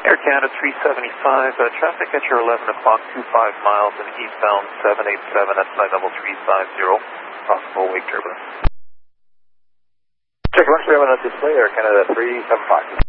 Air Canada 375, traffic at your 11 o'clock, 25 miles and eastbound 787 at flight level 350, possible wake turbulence. Check 1 on the display, Air Canada 375.